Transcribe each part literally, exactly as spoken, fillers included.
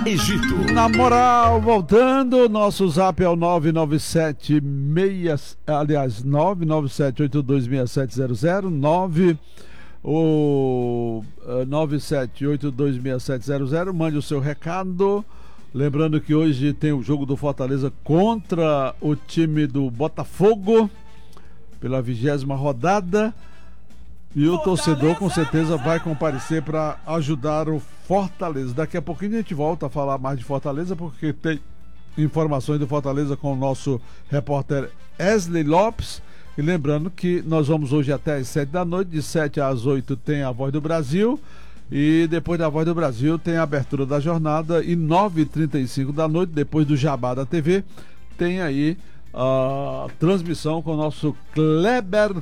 Egito. Na moral, voltando, nosso zap é o nove nove sete seis, aliás, nove nove sete oito dois seis sete zero zero, nove o nove sete oito dois seis sete zero zero, mande o seu recado. Lembrando que hoje tem o jogo do Fortaleza contra o time do Botafogo pela vigésima rodada. E o torcedor com certeza vai comparecer para ajudar o Fortaleza. Daqui a pouquinho a gente volta a falar mais de Fortaleza, porque tem informações do Fortaleza com o nosso repórter Wesley Lopes. E lembrando que nós vamos hoje até às sete da noite, de sete às oito tem a Voz do Brasil. E depois da Voz do Brasil tem a abertura da jornada. E nove e trinta e cinco da noite, depois do Jabá da T V, tem aí a transmissão com o nosso Kleber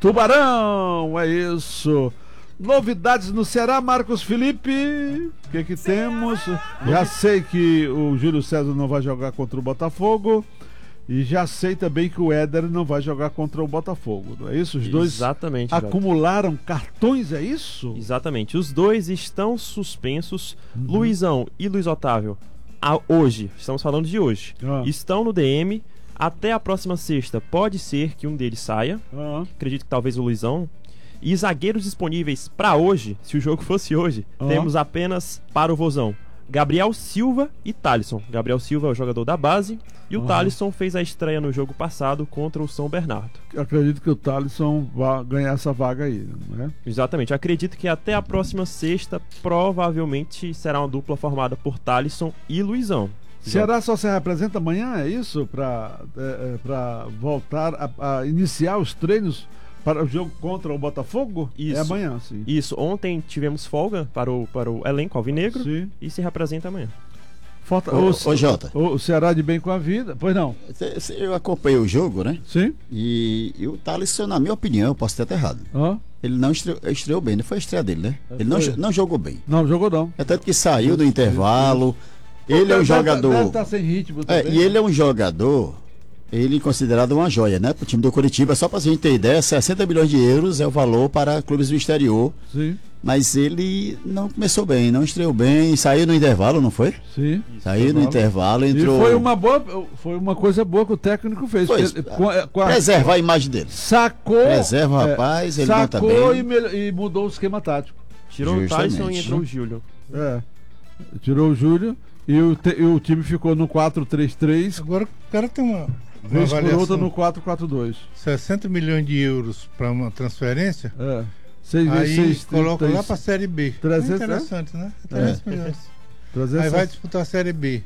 Tubarão. É isso. Novidades no Ceará, Marcos Felipe. O que que temos? Já sei que o Júlio César não vai jogar contra o Botafogo. E já sei também que o Éder não vai jogar contra o Botafogo. Não é isso? Os dois Exatamente, acumularam Jota. cartões, é isso? Exatamente. Os dois estão suspensos. Uhum. Luizão e Luiz Otávio, a hoje, estamos falando de hoje, ah. estão no D M. Até a próxima sexta pode ser que um deles saia. Uhum. Acredito que talvez o Luizão. E zagueiros disponíveis para hoje, se o jogo fosse hoje, uhum. temos apenas para o Vozão Gabriel Silva e Thalisson. Gabriel Silva é o jogador da base e o uhum. Thalisson fez a estreia no jogo passado contra o São Bernardo. Acredito que o Thalisson vai ganhar essa vaga aí, né? Exatamente. Acredito que até a próxima sexta provavelmente será uma dupla formada por Thalisson e Luizão. Ceará só se representa amanhã, é isso? Para é, é, voltar a, a iniciar os treinos para o jogo contra o Botafogo? Isso. É amanhã, sim. Isso. Ontem tivemos folga para o, para o elenco alvinegro, sim. E se representa amanhã. Falta, ô, o, ô, Jota. O, o Ceará de bem com a vida, pois não? Eu acompanhei o jogo, né? Sim. E, e o Thalisson, na minha opinião, posso ter até errado. Ah. Ele não estreou, estreou bem, não foi a estreia dele, né? É, ele não, não jogou bem. Não, jogou não. É tanto que saiu do intervalo. Ele é um jogador. Deve estar sem ritmo também, é, e ele é um jogador, ele considerado uma joia, né? Pro time do Coritiba, só pra gente ter ideia, sessenta milhões de euros é o valor para clubes do exterior. Sim. Mas ele não começou bem, não estreou bem, saiu no intervalo, não foi? Sim. Saiu no intervalo, entrou. E foi uma boa, foi uma coisa boa que o técnico fez. Foi, ele, com a, com a, preservar a imagem dele. Sacou. Preserva o rapaz, é, ele não tá bem. Sacou e, e mudou o esquema tático. Tirou Justamente. o Tyson e entrou o Júlio. É. Tirou o Júlio. E o, te, e o time ficou no quatro três três. Agora o cara tem uma, uma vez por avaliação. outra no quatro quatro dois. sessenta milhões de euros para uma transferência. É. seis aí vezes seis, coloca trinta, lá para a Série B. trezentos, é interessante, né? trezentos é. milhões. trezentos. Aí vai disputar a Série B.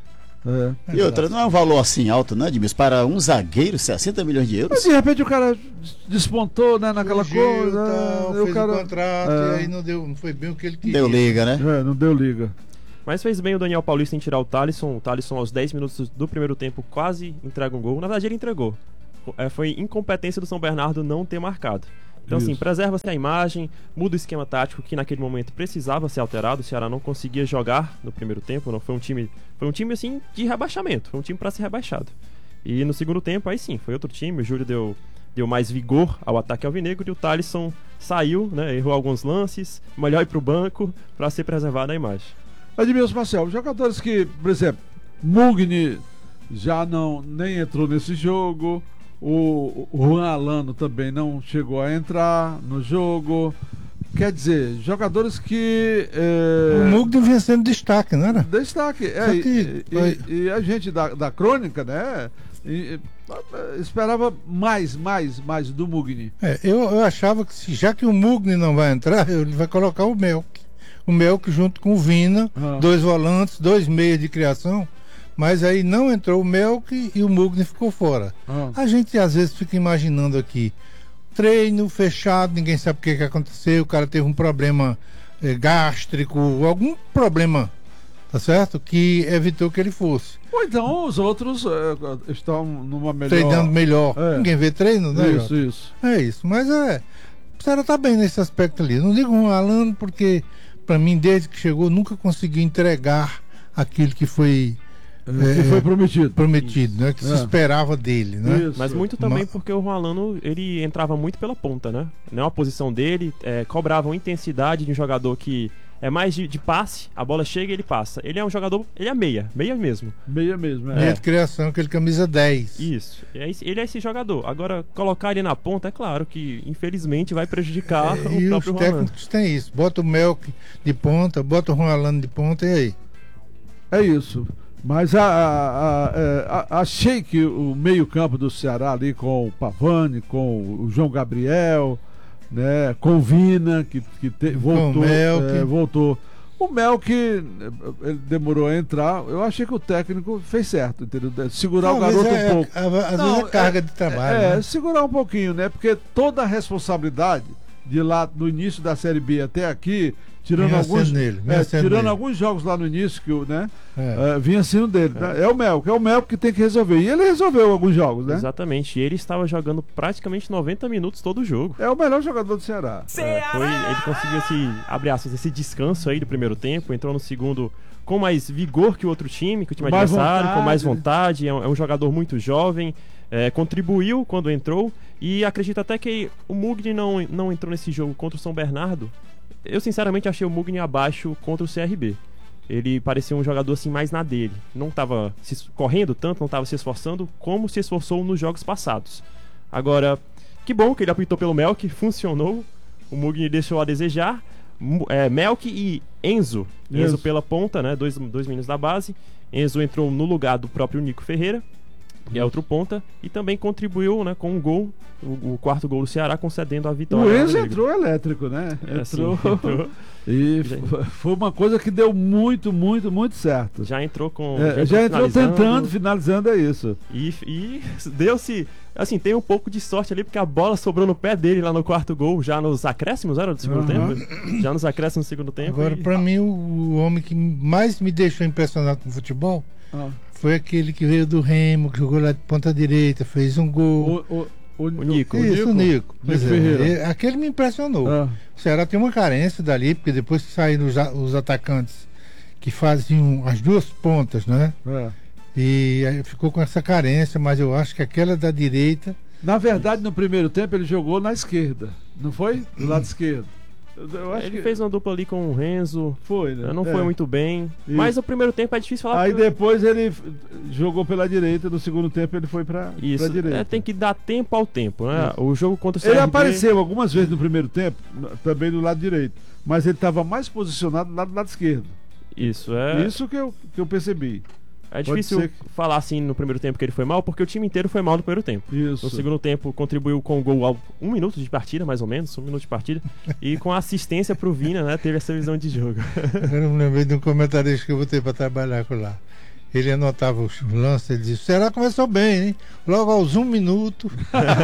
É. E outra, não é um valor assim alto, né, Edmilson? Para um zagueiro, sessenta milhões de euros. Mas de repente o cara despontou, né, naquela Fugiu, coisa. Tal, né, fez o cara... o contrato é. e aí não, deu, não foi bem o que ele queria. Deu liga, né? É, não deu liga. Mas fez bem o Daniel Paulista em tirar o Thalisson. O Thalisson, aos dez minutos do primeiro tempo, quase entrega um gol. Na verdade, ele entregou. É, foi incompetência do São Bernardo não ter marcado. Então, Isso. assim, preserva-se a imagem, muda o esquema tático que naquele momento precisava ser alterado. O Ceará não conseguia jogar no primeiro tempo. Não foi um time, foi um time assim, de rebaixamento. Foi um time para ser rebaixado. E no segundo tempo, aí sim, foi outro time. O Júlio deu, deu mais vigor ao ataque alvinegro e o Thalisson saiu, né, errou alguns lances. Melhor ir pro banco para ser preservada a imagem. Edmilson Marcel, jogadores que, por exemplo, Mugni já não nem entrou nesse jogo, o, o Juan Alano também não chegou a entrar no jogo. Quer dizer, jogadores que. É... O Mugni vinha sendo destaque, não era? Destaque, é. E, e, e a gente da, da crônica, né? E, esperava mais, mais, mais do Mugni. É, eu, eu achava que se, já que o Mugni não vai entrar, ele vai colocar o Melk. O Melk junto com o Vina, ah. dois volantes, dois meias de criação, mas aí não entrou o Melk e o Mugni ficou fora. Ah. A gente às vezes fica imaginando aqui, treino fechado, ninguém sabe o que, que aconteceu, o cara teve um problema é, gástrico, algum problema, tá certo? Que evitou que ele fosse. Ou então os outros é, estão numa melhor... Treinando melhor. É. Ninguém vê treino, né? Isso, Jota? isso. É isso, mas é... O Ceará tá bem nesse aspecto ali. Não digo um Alano porque... Para mim, desde que chegou, nunca conseguiu entregar aquilo que foi, é, que foi prometido, prometido né? que é. se esperava dele. Né? Isso. Mas muito também porque o Rolando ele entrava muito pela ponta, né? Não é uma posição dele, é, cobravam intensidade de um jogador que é mais de, de passe, a bola chega e ele passa. Ele é um jogador, ele é meia, meia mesmo. Meia mesmo, é. Meia de criação, aquele camisa dez. Isso, é esse- ele é esse jogador. Agora, colocar ele na ponta, é claro que infelizmente vai prejudicar É, o e os próprio Roland. técnicos têm isso. Bota o Melk de ponta, bota o Juan Alano de ponta, e aí? É isso. Mas a, a- a- é, a- achei que o meio-campo do Ceará ali com o Pavani, com o João Gabriel, né, com o Vina, que, que te- voltou, Melk. é, voltou. O Melk, eh, ele demorou a entrar. Eu achei que o técnico fez certo, entendeu? Segurar Talvez o garoto é- um pouco. a- a- Às Não, vezes é carga é- de trabalho. É, né? segurar um pouquinho, né? Porque toda a responsabilidade de lá no início da Série B até aqui, tirando Vinha alguns, sendo nele, vinha é, sendo tirando nele. alguns jogos lá no início que o, né, É. é, vinha sendo dele, né? É o Melk, é o Melk que tem que resolver. E ele resolveu alguns jogos, né? Exatamente, e ele estava jogando praticamente noventa minutos todo o jogo. É o melhor jogador do Ceará. É, foi, ele conseguiu esse, abre aspas, esse descanso aí do primeiro tempo, entrou no segundo com mais vigor que o outro time, que o time Mais adversário, vontade, com mais né? vontade, é um, é um jogador muito jovem, é, contribuiu quando entrou, e acredito até que o Mugni não, não entrou nesse jogo contra o São Bernardo. Eu sinceramente achei o Mugni abaixo contra o C R B. Ele parecia um jogador assim mais na dele, não estava se es- correndo tanto, não estava se esforçando como se esforçou nos jogos passados. Agora, que bom que ele apitou pelo Melk, funcionou. O Mugni deixou a desejar. Mu- É, Melk e Enzo. Enzo Enzo. pela ponta, né? Dois, dois meninos da base. Enzo entrou no lugar do próprio Nico Ferreira, que é outro ponta, e também contribuiu, né, com um gol, o, o quarto gol do Ceará, concedendo a vitória. O ao Enzo Negro. entrou elétrico, né? É, sim, Entrou. entrou. E Já- f- foi uma coisa que deu muito, muito, muito certo. Já entrou com. É, já entrou finalizando, tentando, finalizando, é isso. E, e deu-se. Assim, tem um pouco de sorte ali, porque a bola sobrou no pé dele lá no quarto gol, já nos acréscimos, era do segundo Aham. tempo? Já nos acréscimos do segundo tempo. Agora, e- pra mim, o, o homem que mais me deixou impressionado com o futebol Ah. foi aquele que veio do Remo, que jogou lá de ponta direita, fez um gol. O, o, o, O Nico. Isso, o Nico. Pois Nico é, Ferreira. ele- aquele me impressionou. Ah. O Ceará tem uma carência dali, porque depois que saíram os, a- os atacantes que faziam as duas pontas, né? É. E aí ficou com essa carência, mas eu acho que aquela da direita. Na verdade, no primeiro tempo ele jogou na esquerda, não foi? Do lado esquerdo. Eu, eu acho Ele que fez uma dupla ali com o Renzo. foi, né? Não É. foi muito bem. Isso. Mas o primeiro tempo é difícil falar. Aí porque- depois ele f- jogou pela direita, no segundo tempo ele foi pra, Isso, pra direita. é, tem que dar tempo ao tempo, né? O jogo contra o C R B... Ele apareceu algumas vezes no primeiro tempo, n- também do lado direito, mas ele estava mais posicionado lá do lado esquerdo. Isso, é... Isso que eu, que eu percebi. É Pode difícil ser que- falar assim no primeiro tempo que ele foi mal, porque o time inteiro foi mal no primeiro tempo. Isso. No segundo tempo contribuiu com o gol ao um minuto de partida, mais ou menos, um minuto de partida, e com a assistência pro Vina, né? Teve essa visão de jogo. Agora eu me lembrei de um comentarista que eu botei para trabalhar com lá. Ele anotava os lances, ele disse: Será começou bem, hein? Logo aos um minuto.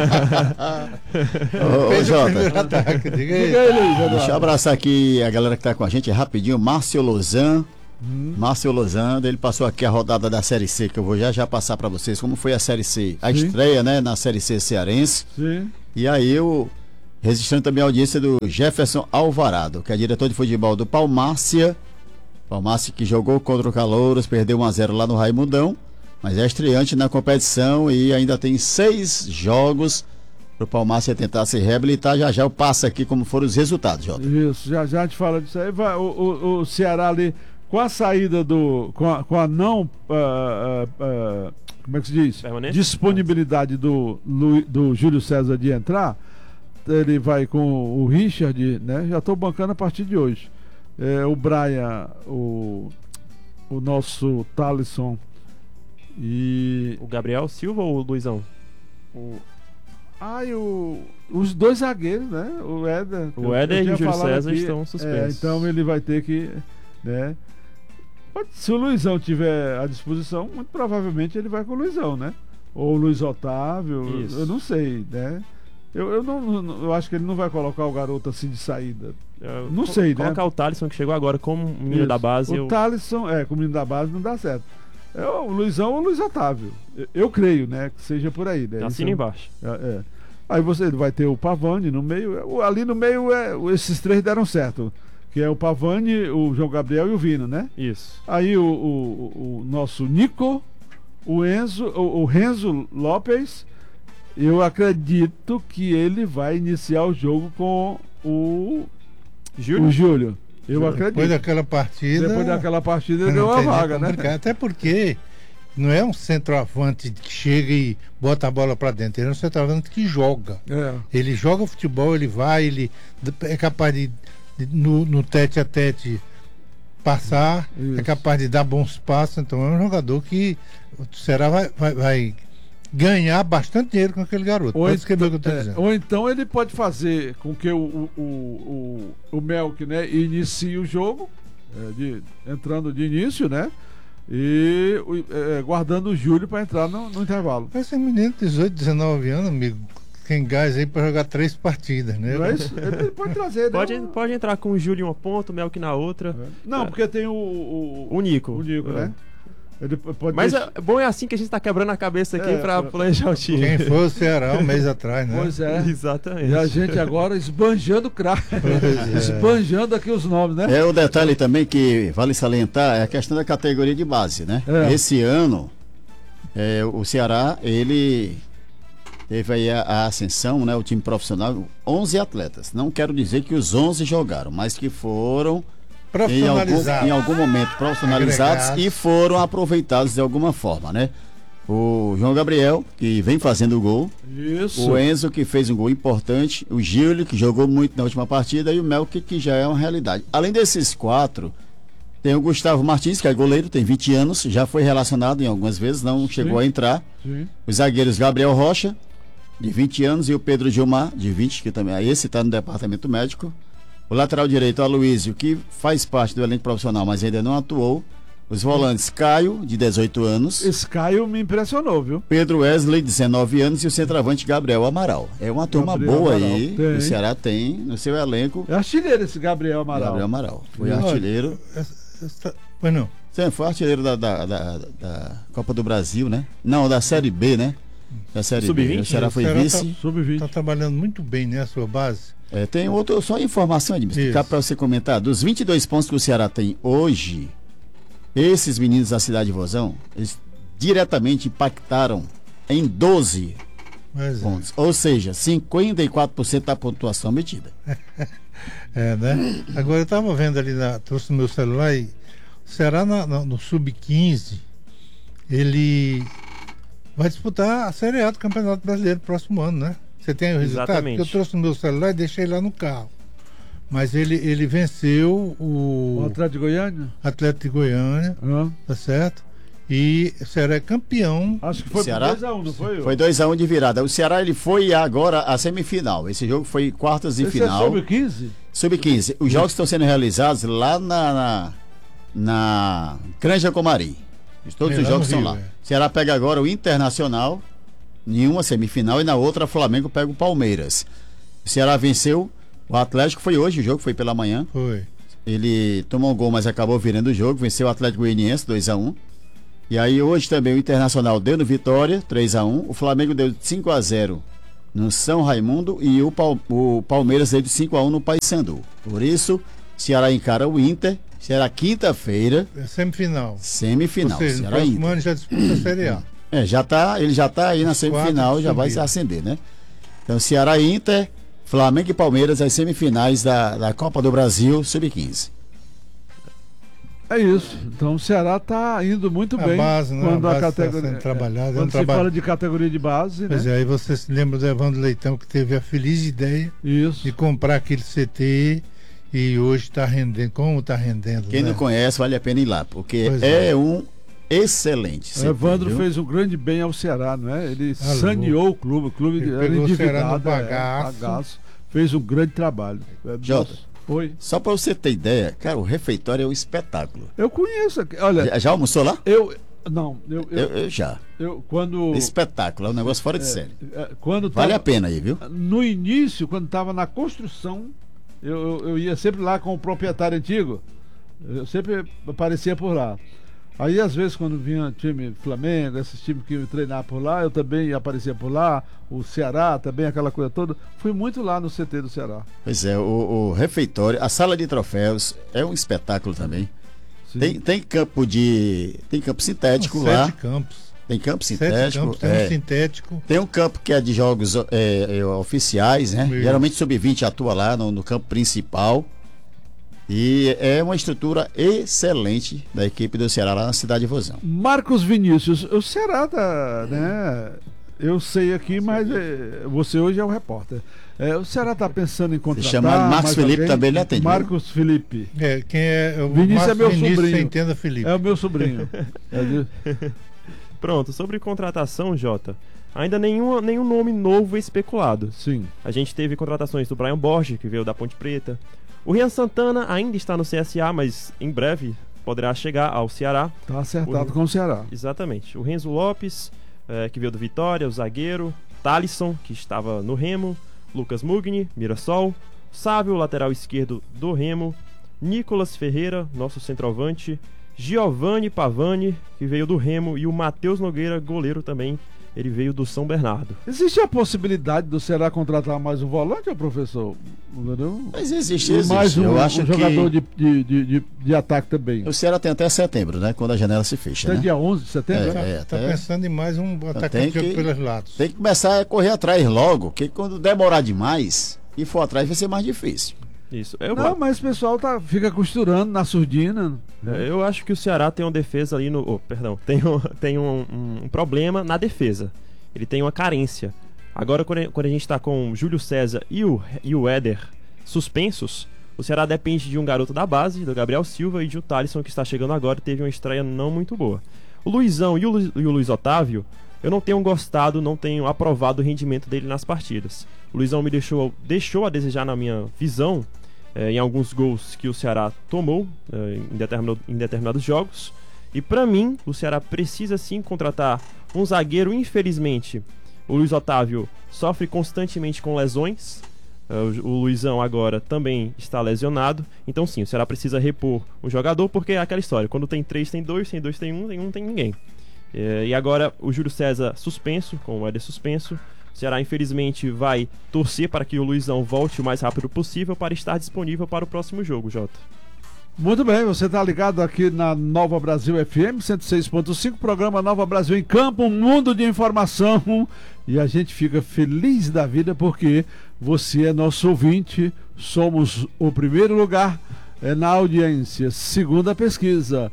Ô, ô, fez o Jota, primeiro ataque. Diga aí. Diga ele aí, Eduardo. deixa eu abraçar aqui a galera que tá com a gente rapidinho. Márcio Lozan. Hum. Márcio Lozan, ele passou aqui a rodada da Série C, que eu vou já já passar pra vocês como foi a Série C. A Sim. estreia, né, na Série C cearense. Sim. E aí eu registrando também a audiência do Jefferson Alvarado, que é diretor de futebol do Palmácia. Palmácia que jogou contra o Calouros, perdeu um a zero lá no Raimundão, mas é estreante na competição e ainda tem seis jogos pro Palmácia tentar se reabilitar. Já já eu passo aqui como foram os resultados, Jota. Isso, já já a gente fala disso aí. Vai, o, o, o Ceará ali, com a saída do. com a, com a não. ah, ah, ah, como é que se diz? Permanente? Disponibilidade do, Lu- do Júlio César de entrar. Ele vai com o Richard, né? Já estou bancando a partir de hoje. É, o Brian, o, o nosso Thalisson e. O Gabriel Silva ou o Luizão? O, ah, e o, os dois zagueiros, né? O Éder. O Éder e o tinha Júlio falado César aqui. estão É, suspensos. então ele vai ter que, né? Pode- Se o Luizão tiver à disposição, muito provavelmente ele vai com o Luizão, né? Ou o Luiz Otávio, Isso. eu não sei, né? Eu, eu, não, não- eu acho que ele não vai colocar o garoto assim de saída. Eu- Não co- sei, né? Colocar o Thalisson, que chegou agora como menino Isso. da base. O eu... Thalisson, é, com o menino da base não dá certo. É o Luizão ou o Luiz Otávio. Eu, eu creio, né? Que seja por aí, né? Assina Isso- embaixo. é, é. Aí você vai ter o Pavani no meio. o- Ali no meio, é, esses três deram certo. Que é o Pavani, o João Gabriel e o Vina, né? Isso. Aí o, o- o nosso Nico, o Enzo, o, o Renzo Lopes, eu acredito que ele vai iniciar o jogo com o, Júlio? o Júlio. Eu acredito. Depois daquela partida. Depois daquela partida ele deu uma vaga, né? Até porque não é um centroavante que chega e bota a bola para dentro. Ele é um centroavante que joga. É. Ele joga futebol, ele vai, ele é capaz de, de no, no tete a tete passar, Isso. é capaz de dar bons passos. Então é um jogador que o Ceará vai, vai, vai ganhar bastante dinheiro com aquele garoto. Ou, Pode escrever o que eu tô é, dizendo. ou então ele pode fazer com que o, o, o, o, o Melk, né, inicie o jogo, é, de, entrando de início, né? E é, guardando o Júlio para entrar no, no intervalo. Esse menino de dezoito, dezenove anos, amigo, tem gás aí para jogar três partidas, né? Não é isso? Ele pode trazer, né? Pode, pode entrar com o Júlio em uma ponta, o Melk na outra. É. Não, porque tem o. O, o Nico. O Nico, é. né? Ele pode Mas deixar... é bom é assim que a gente tá quebrando a cabeça aqui É, pra pra- planejar o time. Quem foi o Ceará um mês atrás, né? Pois é. Exatamente. E a gente agora esbanjando craque. Pois é. Esbanjando aqui os nomes, né? É o detalhe também que vale salientar é a questão da categoria de base, né? É. Esse ano, é, o Ceará, ele teve aí a, a ascensão, né? O time profissional, onze atletas. Não quero dizer que os onze jogaram, mas que foram em algum, Profissionalizado. em algum momento profissionalizados Agregados. e foram aproveitados de alguma forma, né? O João Gabriel, que vem fazendo o gol, Isso. o Enzo, que fez um gol importante, o Gílio, que jogou muito na última partida, e o Melk, que já é uma realidade. Além desses quatro, tem o Gustavo Martins, que é goleiro, tem vinte anos, já foi relacionado em algumas vezes, não chegou Sim. a entrar. Sim. Os zagueiros Gabriel Rocha, de vinte anos, e o Pedro Gilmar, de vinte, que também, esse está no departamento médico. O lateral direito, Aloísio, que faz parte do elenco profissional, mas ainda não atuou. Os volantes, Caio, de dezoito anos. Esse Caio me impressionou, viu? Pedro Wesley, dezenove anos, e o centroavante Gabriel Amaral. É uma turma Gabriel boa Amaral. aí, Tem. o Ceará tem no seu elenco. É artilheiro esse Gabriel Amaral. Gabriel Amaral. Foi Olha, artilheiro. essa- essa- Pois não. Sim, foi artilheiro da, da, da- da Copa do Brasil, né? Não, da Série B, né? Da Série Sub vinte? B. O Ceará foi O Ceará vice. sub vinte. Está trabalhando muito bem, né? A sua base. É, tem outro, só informação, Edmilson, Isso. que para você comentar. Dos vinte e dois pontos que o Ceará tem hoje, esses meninos da cidade de Vozão, eles diretamente impactaram em doze Mas, pontos. Ou seja, cinquenta e quatro por cento da pontuação metida. é, né? Agora eu estava vendo ali, na, trouxe no meu celular e o Ceará na- na- no sub quinze, ele vai disputar a Série A do Campeonato Brasileiro próximo ano, né? Você tem o resultado? Exatamente. Porque eu trouxe no meu celular e deixei lá no carro. Mas ele, ele venceu O o Atlético de Goiânia? Atlético de Goiânia, Hã? tá certo? E o Ceará é campeão. Acho que foi Ceará? dois a um, não foi? Foi dois a um de virada. O Ceará ele foi agora à semifinal. Esse jogo foi quartas de Esse final. é sub quinze? sub quinze. Os jogos estão sendo realizados lá na, na, na Granja Comari. Todos É, os lá jogos no estão Rio, lá. é. O Ceará pega agora o Internacional em uma semifinal e na outra o Flamengo pega o Palmeiras. O Ceará venceu o Atlético, foi hoje, o jogo foi pela manhã. Foi. Ele tomou um gol, mas acabou virando o jogo, venceu o Atlético Goianiense dois a um. E aí hoje também o Internacional deu no Vitória, três a um. O Flamengo deu cinco a zero no São Raimundo e o, Pal- o Palmeiras deu de cinco a um no Paysandu. Por isso, Ceará encara o Inter, será quinta-feira, É semifinal. semifinal. Ou seja, no Ceará próximo Inter. ano já disputa a Série A. É, já tá, ele já tá aí na semifinal, quatro já vai se subiram. acender, né? Então, Ceará e Inter, Flamengo e Palmeiras, as semifinais da, da Copa do Brasil, sub quinze. É isso. Então o Ceará tá indo muito A bem. base, né? Quando A a, base tá categoria. sendo trabalhada, é um quando se trabalho- fala de categoria de base, Pois né? é, aí você se lembra do Evandro Leitão, que teve a feliz ideia Isso. de comprar aquele C T e hoje está rendendo. Como está rendendo? Quem né? não conhece, vale a pena ir lá, porque Pois é, é. um excelente. O C T, Evandro viu? fez um grande bem ao Ceará, não é? Ele Alô. saneou o clube, o clube Ele era pegou o Ceará no endividado, é, bagaço. bagaço. Fez um grande trabalho. É, Jota. nossa, Oi. Só pra você ter ideia, cara, o refeitório é um espetáculo. Eu conheço. aqui. Olha, Já, já almoçou lá? eu. Não, eu. eu, Eu, eu já. eu- quando. Espetáculo, é um negócio fora de série. é, quando Vale a tava- pena aí, viu? No início, quando estava na construção, eu, eu, eu ia sempre lá com o proprietário antigo. Eu sempre aparecia por lá. Aí, às vezes, quando vinha time Flamengo, esses times que iam treinar por lá, eu também aparecia por lá. O Ceará também, aquela coisa toda. Fui muito lá no C T do Ceará. Pois é, o, o refeitório, a sala de troféus é um espetáculo também. Sim. Tem, tem campo de. Tem campo sintético Sete lá. campos. Tem campo Sete sintético. campos, tem é. um sintético. Tem um campo que é de jogos é, é, oficiais, né? Isso. Geralmente sub vinte atua lá no, no campo principal. E é uma estrutura excelente da equipe do Ceará lá na cidade de Vozão. Marcos Vinícius, o Ceará tá, né? Eu sei aqui, mas é, você hoje é o repórter. É, o Ceará está pensando em contratar. Se chamar Marcos Felipe alguém? Também ele atende. Marcos Felipe. É, quem é o Vinícius Marcos é meu Vinícius, sobrinho. você entenda, Felipe. É o meu sobrinho. É de... Pronto, sobre contratação, Jota, ainda nenhum, nenhum nome novo é especulado. Sim. A gente teve contratações do Brian Borges, que veio da Ponte Preta. O Rian Santana ainda está no C S A, mas em breve poderá chegar ao Ceará. Tá acertado o... com o Ceará. Exatamente. O Renzo Lopes, é, que veio do Vitória, o zagueiro. Thalisson, que estava no Remo. Lucas Mugni, Mirassol. Sávio, lateral esquerdo do Remo. Nicolas Ferreira, nosso centroavante. Giovanni Pavani, que veio do Remo. E o Matheus Nogueira, goleiro também. Ele veio do São Bernardo. Existe a possibilidade do Ceará contratar mais um volante, professor? Entendeu? Mas existe, E existe. mais um, Eu acho um jogador que de, de, de, de ataque também. o Ceará tem até setembro, né? Quando a janela se fecha, Até né? dia onze de setembro? É, né? é. Está até- pensando em mais um atacante tem que joga que- pelos lados. Tem que começar a correr atrás logo, que quando demorar demais e for atrás vai ser mais difícil. Isso. Eu, Não, mas o pessoal tá, fica costurando na surdina. é, eu acho que o Ceará tem uma defesa ali no. Oh, perdão. Tem, um, tem um, um- um problema na defesa. Ele tem uma carência. Agora, quando a, quando a gente está com o Júlio César e o, e o Éder suspensos, o Ceará depende de um garoto da base, do Gabriel Silva, e de um Thalisson que está chegando agora e teve uma estreia não muito boa. O Luizão e o, Lu, e o Luiz Otávio, eu não tenho gostado, não tenho aprovado o rendimento dele nas partidas. O Luizão me deixou, deixou a desejar na minha visão, é, em alguns gols que o Ceará tomou é, em, determinado, em determinados jogos. E pra mim, o Ceará precisa sim contratar um zagueiro. Infelizmente, o Luiz Otávio sofre constantemente com lesões. Uh, o, o Luizão agora também está lesionado. Então sim, o Ceará precisa repor um jogador, porque é aquela história: quando tem três tem dois, tem dois tem um, tem um tem ninguém. É, e agora o Júlio César suspenso, com o Éder suspenso. O Ceará infelizmente vai torcer para que o Luizão volte o mais rápido possível para estar disponível para o próximo jogo, Jota. Muito bem, você está ligado aqui na Nova Brasil F M cento e seis ponto cinco, programa Nova Brasil em Campo, um mundo de informação. E a gente fica feliz da vida porque você é nosso ouvinte, somos o primeiro lugar é, na audiência, segundo a pesquisa.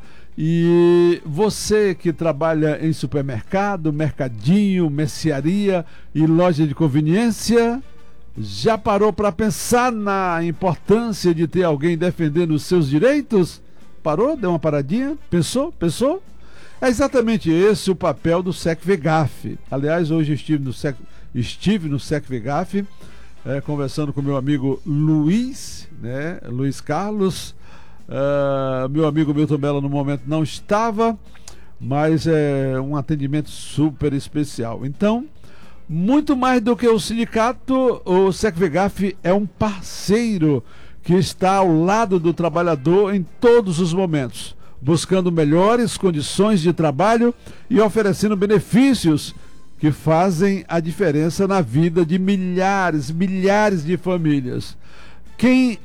E você que trabalha em supermercado, mercadinho, mercearia e loja de conveniência, já parou para pensar na importância de ter alguém defendendo os seus direitos? Parou? Deu uma paradinha? Pensou? Pensou? É exatamente esse o papel do SecVegaf. Aliás, hoje estive no Sec, estive no SecVegaf, é, conversando com meu amigo Luiz, né? Luiz Carlos. Uh, meu amigo Milton Mello no momento não estava, mas é um atendimento super especial. Então, muito mais do que o sindicato, o SecVegaf é um parceiro que está ao lado do trabalhador em todos os momentos, buscando melhores condições de trabalho e oferecendo benefícios que fazem a diferença na vida de milhares, milhares de famílias. Quem